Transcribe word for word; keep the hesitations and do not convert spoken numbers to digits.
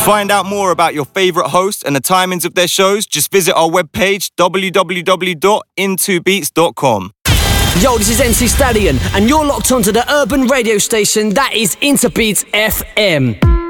find out more about your favourite hosts and the timings of their shows, just visit our webpage, w w w dot into beats dot com. Yo, this is M C Stallion, and you're locked onto the urban radio station that is Interbeats F M.